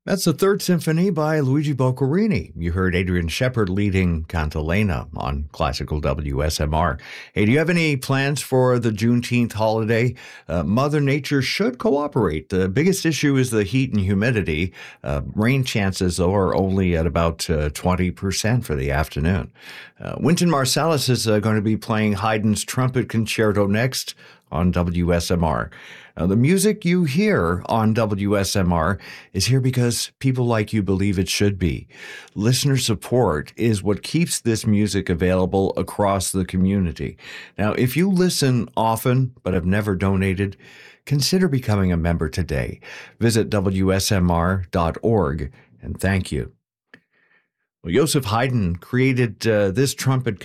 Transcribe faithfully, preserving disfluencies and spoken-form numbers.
That's the Third Symphony by Luigi Boccherini. You heard Adrian Shepard leading Cantilena on Classical W S M R. Hey, do you have any plans for the Juneteenth holiday? Uh, Mother Nature should cooperate. The biggest issue is the heat and humidity. Uh, rain chances, though, are only at about uh, twenty percent for the afternoon. Uh, Wynton Marsalis is uh, going to be playing Haydn's Trumpet Concerto next on W S M R. Now, the music you hear on W S M R is here because people like you believe it should be. Listener support is what keeps this music available across the community. Now, if you listen often but have never donated, consider becoming a member today. Visit W S M R dot org and thank you. Well, Joseph Haydn created uh, this trumpet